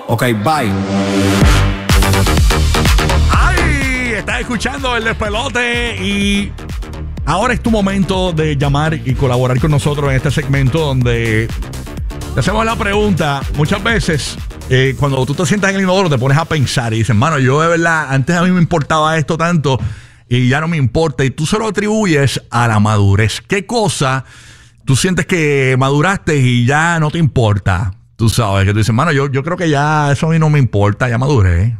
Ok, bye. ¡Ay! Estás escuchando El Despelote y ahora es tu momento de llamar y colaborar con nosotros en este segmento donde te hacemos la pregunta. Muchas veces cuando tú te sientas en el inodoro te pones a pensar y dices, mano, yo de verdad, antes a mí me importaba esto tanto y ya no me importa. Y tú se lo atribuyes a la madurez. ¿Qué cosa tú sientes que maduraste y ya no te importa? Tú sabes, que tú dices, mano, yo creo que ya eso a mí no me importa, ya maduré.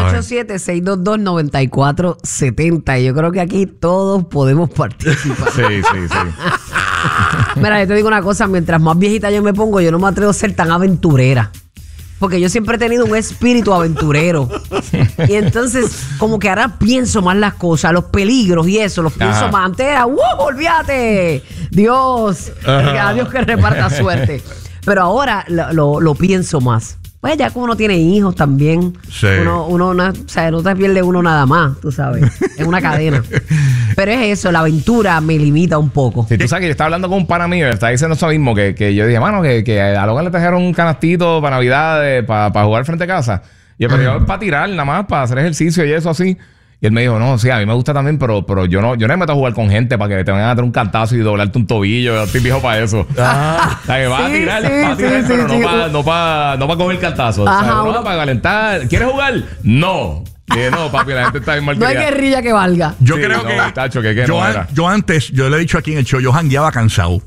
787-622-9470. Y yo creo que aquí todos podemos participar. Sí. Mira, yo te digo una cosa, mientras más viejita yo me pongo, yo no me atrevo a ser tan aventurera. Porque yo siempre he tenido un espíritu aventurero. Y entonces, como que ahora pienso más las cosas, los peligros y eso, los pienso más. Antes era, olvídate, Dios, a Dios que reparta suerte. Pero ahora lo pienso más. Pues ya como uno tiene hijos también, sí. uno no, o sea, no te pierde uno nada más, tú sabes. Es una cadena. Pero es eso, la aventura me limita un poco. Si tú sabes que yo estaba hablando con un pana mío, está diciendo eso mismo, que yo dije, mano, que a Logan le trajeron un canastito para Navidad, para jugar frente a casa. Y yo, pero yo para tirar, nada más, para hacer ejercicio y eso así. Y él me dijo, no, sí, a mí me gusta también, pero yo no me meto a jugar con gente para que te vayan a dar un cantazo y doblarte un tobillo. Yo estoy viejo para eso. O sea, que vas a tirar, pero no para coger cantazos. O sea, no para calentar. ¿Quieres jugar? No. No, papi, la gente está bien mal. No hay guerrilla que valga. Yo creo que, tacho, yo antes, yo le he dicho aquí en el show, yo jangueaba cansado.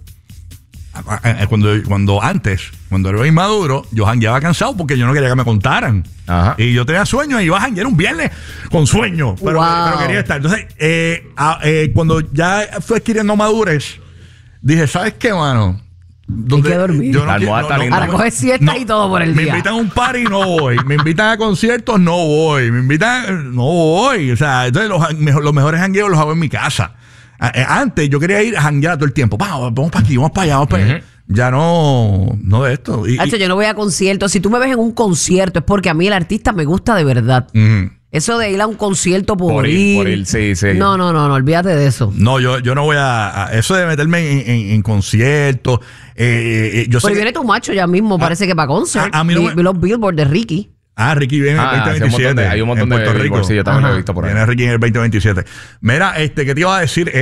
Cuando era inmaduro, yo jangueaba cansado porque yo no quería que me contaran. Ajá. Y yo tenía sueño y iba a janguear un viernes con sueño, pero quería estar. Entonces, cuando ya fui adquiriendo madurez, dije, ¿sabes qué, mano? Hay que dormir. Ahora coges siesta y todo por el día. Me invitan a un party, no voy. Me invitan a conciertos, no voy. Me invitan, no voy. O sea, entonces los mejores jangueos los hago en mi casa. Antes yo quería ir a janguear todo el tiempo. Vamos para aquí, vamos para allá, vamos para allá. Ya no de esto. Yo no voy a conciertos. Si tú me ves en un concierto es porque a mí el artista me gusta de verdad. Eso de ir a un concierto por ir. Sí. No, olvídate de eso. No, yo no voy a eso de meterme en conciertos. Pero viene tu macho ya mismo, parece que para concert. A mí no vi los Billboard de Ricky. Ricky viene en el 2027. Hay un montón en Puerto Rico. Sí, yo también lo he visto por ahí. Viene Ricky en el 2027. Mira, ¿qué te iba a decir?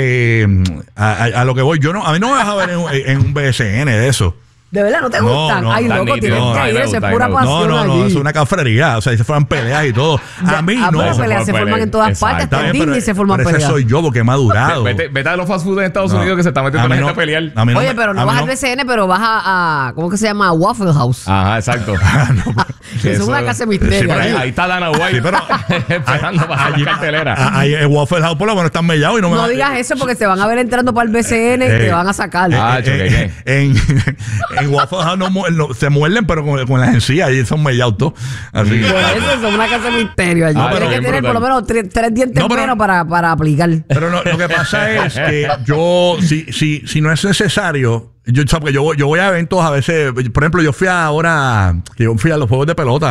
A lo que voy, a mí no me vas a ver en un BSN de eso. ¿De verdad no te gustan? Ay, loco, tienes que ir, eso es pura pasión. No, es una cafrería. O sea, se fueron peleas y todo. A mí no. Las peleas se forman en todas partes. Hasta en Disney se forman peleas. Ese soy yo porque he madurado. Vete a los fast food en Estados Unidos que se está metiendo la gente a pelear. Oye, pero no vas al BCN, pero vas a ¿cómo que se llama? Waffle House. Ajá, exacto. Eso es una casa de misterio. Ahí está Dana White esperando para la cartelera. Ahí en Waffle House por lo menos están mellados y no me No digas eso porque se van a ver entrando para el BCN y te van a sacar. En Waffle House se muerden, pero con las encías y son mellados todos. Así que eso es una casa de misterio. Tienes que tener por lo menos tres dientes menos para aplicar. Pero lo que pasa es que yo, si no es necesario, yo voy a eventos a veces. Por ejemplo, yo fui a los juegos de pelota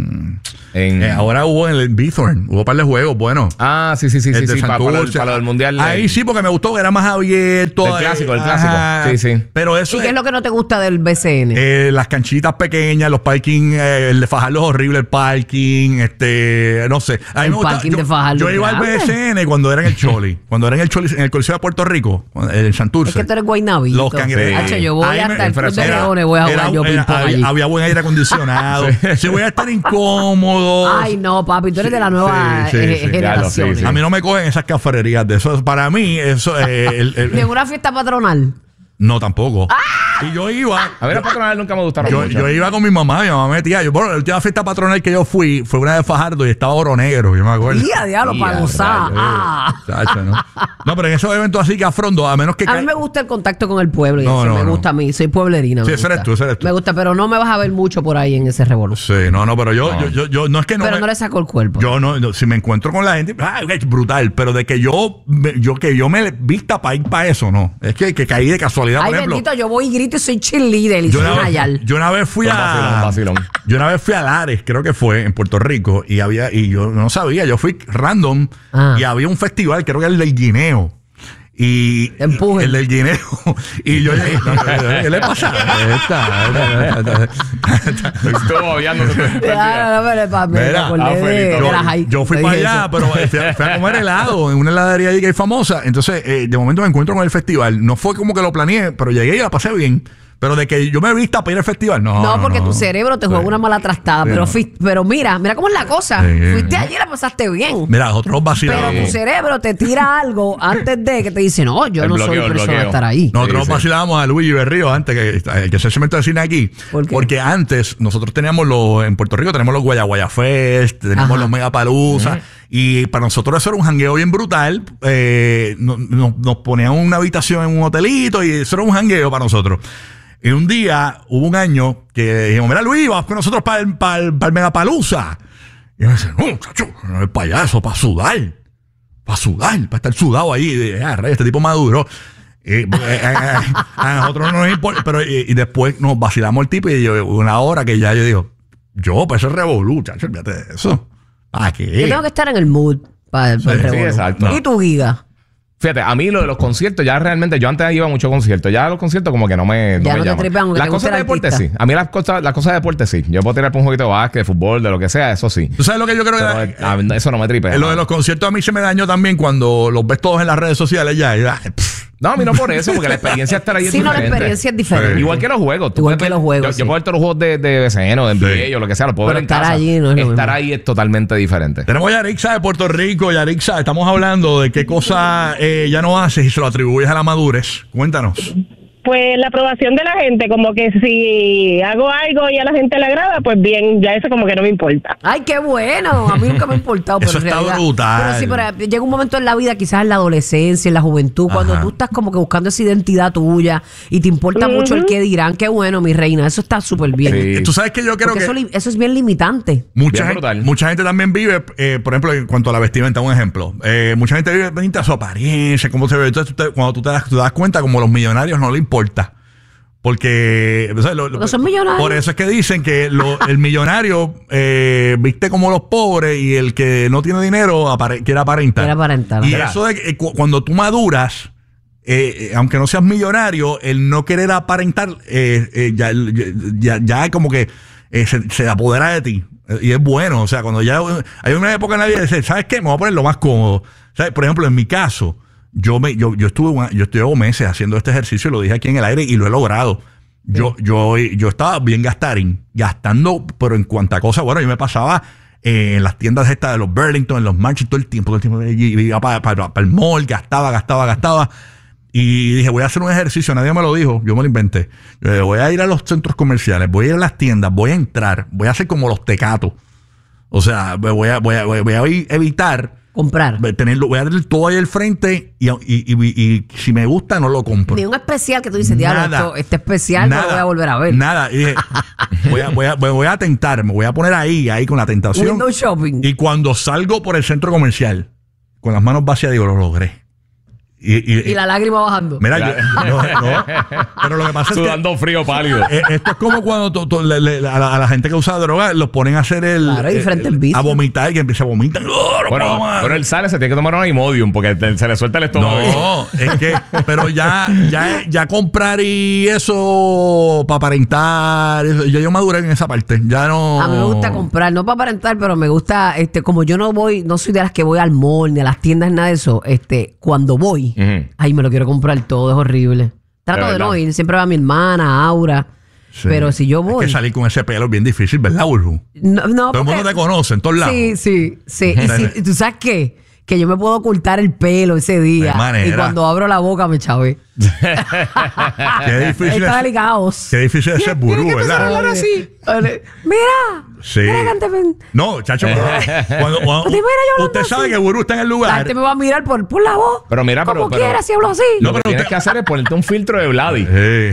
ahora hubo en el Bithorn, hubo un par de juegos buenos. Sí, para el mundial. Ahí sí, porque me gustó que era más abierto. El clásico. Sí. Pero eso ¿Y qué es lo que no te gusta del BCN? Las canchitas pequeñas, los parking, el de Fajardo es horrible, el parking, no sé. El parking de Fajardo. Yo iba al BCN cuando era en el Choli, en el Coliseo de Puerto Rico, en Santurce. Es que tú eres guaynabito. Los cangrejos. Yo voy hasta el Club de Leones, voy a jugar yo ping-pong allí. Había buen aire acondicionado. Si voy a estar incómodo. Ay, no, papi, tú eres de la nueva generación. A mí no me cogen esas cafrerías de eso. Para mí, eso ¿Ni en una fiesta patronal? No, tampoco. Y yo iba. A ver, a patronal nunca me gustaron mucho. Yo iba con mi mamá me metía. La última fiesta patronal que yo fui fue una de Fajardo y estaba Oro Negro, yo me acuerdo. Diablo, para gozar. No, pero en esos eventos así que afrondo, a menos que. A mí me gusta el contacto con el pueblo. Me gusta a mí. Soy pueblerina. Sí, ese eres tú. Me gusta, pero no me vas a ver mucho por ahí en ese revolú. Sí, pero yo no es que no. Pero no le saco el cuerpo. Yo no, si me encuentro con la gente, es brutal. Pero de que yo me vista para ir para eso, no. Es que caí de casualidad, por ejemplo. Bendito, yo voy y grito y soy cheerleader y soy Nayal. Yo una vez fui a Lares, creo que fue, en Puerto Rico, y yo no sabía, yo fui random y había un festival, creo que era el del Guineo. Y Te empujen. el del guineo. Y yo llegué, ¿qué le pasa? Estuvo babeando. Yo fui para allá, pero fui a comer helado en una heladería ahí que es famosa. Entonces, de momento me encuentro con el festival. No fue como que lo planeé, pero llegué y la pasé bien. Pero de que yo me vista para ir al festival, no. No, porque tu cerebro te juega una mala trastada. Pero mira cómo es la cosa. Fuiste allí y la pasaste bien. Mira, nosotros vacilamos. Pero tu cerebro te tira algo antes de que te dice, no, yo no soy persona de estar ahí. Nosotros vacilábamos a Luigi Berrío antes que se cemento de cine aquí. ¿Por qué? Porque antes nosotros teníamos en Puerto Rico tenemos los Guaya Fest, tenemos los Megapalooza. Y para nosotros eso era un jangueo bien brutal. Nos ponían una habitación en un hotelito y eso era un jangueo para nosotros. Y un día, hubo un año que dijimos, mira Luis, vamos con nosotros para el Megapalooza. Y me dice, no, muchacho, no es para allá, eso para sudar, para estar sudado ahí. Este tipo maduro. A nosotros no nos importa, pero y después nos vacilamos el tipo y una hora que ya yo digo, pues eso es revolú, chacho, olvídate de eso. ¿Para qué? Yo tengo que estar en el mood para el revolú. Sí, exacto. ¿Y tu giga? Fíjate, a mí lo de los conciertos, ya realmente, yo antes iba a muchos conciertos, ya los conciertos como que no me te llaman. tripean, Las cosas de deporte sí. A mí las cosas de deporte sí. Yo puedo tirar por un jueguito de básquet, de fútbol, de lo que sea, eso sí. ¿Tú sabes lo que yo creo Pero, eso no me tripea. Lo de los conciertos a mí se me dañó también cuando los ves todos en las redes sociales ya. No, a mí no por eso, porque la experiencia de estar ahí es diferente. Sí, no, la experiencia es diferente. Igual que los juegos. Igual que los juegos, Yo puedo ver todos los juegos de BCN o de NBA o lo que sea, lo puedo ver en estar casa. allí no es lo mismo. Estar ahí es totalmente diferente. Tenemos a Yarixa de Puerto Rico. Yarixa, estamos hablando de qué cosa ya no haces y se lo atribuyes a la madurez. Cuéntanos. Pues la aprobación de la gente, como que si hago algo y a la gente le agrada, pues bien, ya eso como que no me importa. Ay, qué bueno. A mí nunca me ha importado. Eso está brutal. Pero sí, pero llega un momento en la vida, quizás en la adolescencia, en la juventud, cuando tú estás como que buscando esa identidad tuya y te importa mucho el qué dirán. Qué bueno, mi reina. Eso está súper bien. Sí. Tú sabes que yo creo Porque que eso es bien limitante. mucha gente también vive, por ejemplo, en cuanto a la vestimenta, un ejemplo. Mucha gente vive pendiente a su apariencia, cómo se ve. Entonces, cuando tú te das cuenta, como los millonarios no le importa. Porque o sea, no son millonarios. Por eso es que dicen que el millonario viste como los pobres y el que no tiene dinero quiere aparentar. Quiere aparentar. Y eso de que cuando tú maduras, aunque no seas millonario, el no querer aparentar ya como que se apodera de ti. Y es bueno. O sea, cuando ya hay una época en la vida de decir, ¿sabes qué? Me voy a poner lo más cómodo. ¿Sabes? Por ejemplo, en mi caso, yo estuve meses haciendo este ejercicio y lo dije aquí en el aire y lo he logrado. Yo estaba bien gastando, pero en cuanta cosa, bueno, yo me pasaba en las tiendas estas de los Burlington, en los Marches, todo el tiempo iba para el mall, gastaba. Y dije, voy a hacer un ejercicio, nadie me lo dijo, yo me lo inventé. Voy a ir a los centros comerciales, voy a ir a las tiendas, voy a entrar, voy a hacer como los tecatos. O sea, voy a evitar comprar. Voy a tener todo ahí al frente y si me gusta no lo compro. Ni un especial que tú dices, diablo, este especial no lo voy a volver a ver. Nada. Y dije, voy a tentar, me voy a poner ahí con la tentación. Window shopping. Y cuando salgo por el centro comercial, con las manos vacías, digo, lo logré. Y la lágrima bajando. Mira, no. Pero lo que pasa sudando es que frío pálido. Esto es como cuando a la gente que usa droga los ponen a hacer a vomitar y que empieza a vomitar. Pero él sale, se tiene que tomar un Imodium porque se le suelta el estómago. No, es que, pero ya comprar y eso para aparentar, yo maduré en esa parte. Ya no. A mí me gusta comprar, no para aparentar, pero me gusta, como yo no soy de las que voy al mall ni a las tiendas, nada de eso. Cuando voy, ay, me lo quiero comprar todo, es horrible. Trato de no ir, siempre va mi hermana, Aura. Sí. Pero si yo voy. Es que salir con ese pelo es bien difícil, ¿verdad, Burbu? No, todo el mundo te conoce en todos lados. Sí. Y tú sabes qué? Que yo me puedo ocultar el pelo ese día. Y cuando abro la boca me chavé. Qué difícil. Está delicados. Qué difícil es ser Burbu, ¿verdad? A hablar así. Mira. Sí. No, chacho. Cuando usted sabe que Burbu está en el lugar. La gente me va a mirar por la voz. Pero mira, como quiera, si hablo así. Lo que tienes que hacer es ponerte un filtro de Vladi.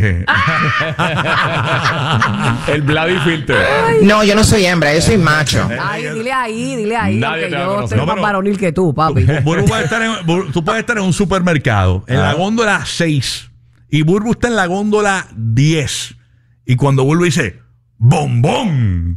El Vladi filter. No, yo no soy hembra, yo soy macho. Ay, dile ahí. Nadie te va a yo conocer. soy más varonil que tú, papi. Tú puedes estar en un supermercado, en la góndola 6, y Burbu está en la góndola 10. Y cuando Burbu dice, bombón.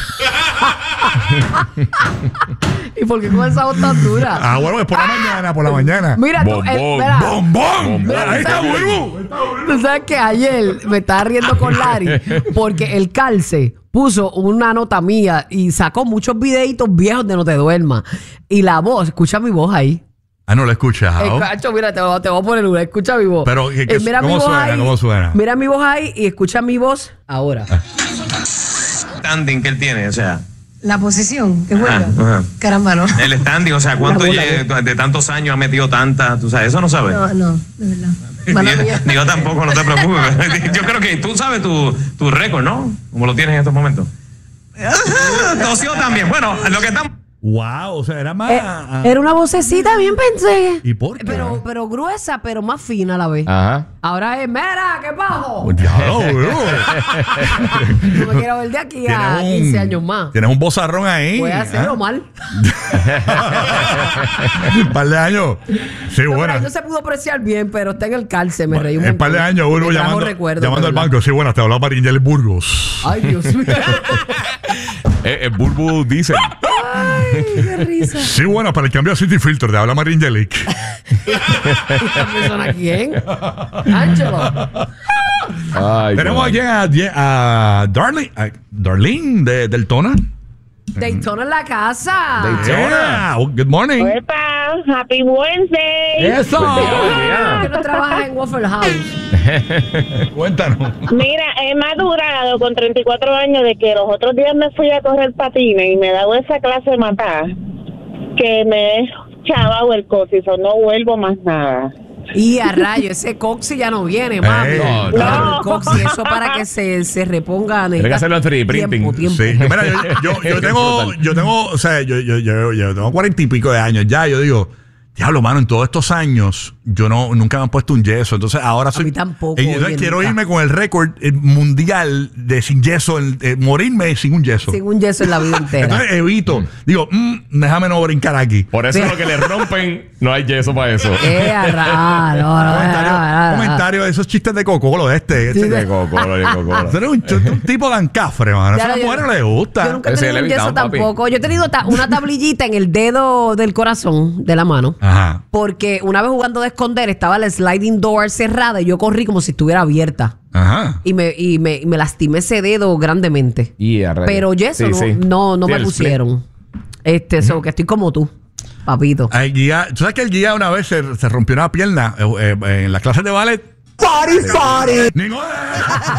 ¿Y por qué con esa voz tan dura? Ah, bueno, es por la mañana. Mira, tú, Bombón. mira, ¡Bombón! Mira, Ahí está, ¿sabes? Bulbu. tú sabes que ayer me estaba riendo con Larry porque el Calce puso una nota mía y sacó muchos videitos viejos de No Te Duermas. Y la voz, escucha mi voz ahí. Ah, no lo he escuchado. Cacho, mira, te voy a poner una, escucha mi voz. Pero, Mira ¿cómo mi voz suena? ahí. ¿Cómo suena? Mira mi voz ahí y escucha mi voz ahora. Standing que él tiene, o sea, La posición, que juega. ajá. Caramba, no. el standing, o sea, cuánto La bola, de tantos años ha metido tanta, tú sabes, eso no sabes. No, de verdad. Mala mía. Ni yo tampoco, no te preocupes. Yo creo que tú sabes tu récord, ¿no? Como lo tienes en estos momentos. Tosió también. Bueno, lo que estamos... Wow, o sea, era más. Era una vocecita bien pensé. ¿Y por qué? Pero gruesa, pero más fina a la vez. Ajá. Ahora es, mira, ¿qué bajo? Oh, diablo, bro. No me quiero ver de aquí a 15 años más. Tienes un bozarrón ahí. Voy a hacerlo ¿ah? mal. Un par de años. Sí, No, buena. no se pudo apreciar bien, pero está en el calce, me reí un En un par de montón. años, Bulbu, Me trajo llamando, recuerdos, llamando al ¿verdad? banco. Sí, buenas, te hablaba Maringel Burgos. Ay, Dios mío. Bulbu dice. Ay, qué risa. Sí, bueno, para el cambio de City Filter, te habla Maringelic. ¿Esta persona quién? Angelo. Ay, Tenemos aquí a Darlene de Deltona. Daytona en la casa. Yeah. Oh, good morning. Epa, happy Wednesday. Eso. ¿Por qué no trabajas en Waffle House? Cuéntanos. Mira, he madurado con 34 años de que los otros días me fui a correr patines y me he dado esa clase de matar que me he chavado el cocizo, no vuelvo más nada. Y a rayo, ese coxi ya no viene, mami. No, Claro, el coxi, eso para que se reponga. Tiene que hacerlo en 3D printing. Tiempo. Sí, mira, yo tengo, o sea, yo tengo 40 y pico de años ya. Yo digo, diablo, mano, en todos estos años yo nunca me han puesto un yeso. Entonces ahora soy. mí tampoco, Entonces oye, quiero nunca. irme con el récord mundial de sin yeso, morirme sin un yeso. Sin un yeso en la vida entera. Entonces evito, digo, déjame no brincar aquí. Por eso lo que le rompen, no hay yeso para eso. Comentario de esos chistes de Coco, De Coca-Cola. Tú eres un tipo de ancafre, mano. Ya, Eso a las yo- mujeres les gusta. Yo nunca he Ese tenido un Levitown, yeso papi. tampoco. Yo he tenido una tablillita en el dedo del corazón de la mano. Ajá. Porque una vez jugando de esconder estaba la sliding door cerrada y yo corrí como si estuviera abierta. Ajá. Y me lastimé ese dedo grandemente. Y a rayos. Pero yeso Sí, sí. no Sí, me el pusieron. So, que estoy como tú, papito. El guía, ¿tú sabes que el guía una vez se rompió una pierna en las clases de ballet? Ninguna.